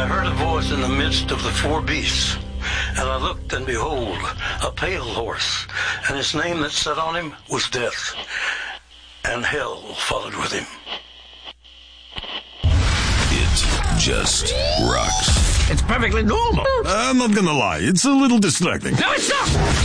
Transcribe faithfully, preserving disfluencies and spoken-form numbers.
I heard a voice in the midst of the four beasts, and I looked, and behold, a pale horse, and his name that sat on him was Death, and hell followed with him. It just rocks. It's perfectly normal. I'm not gonna lie, it's a little distracting. No, it's not!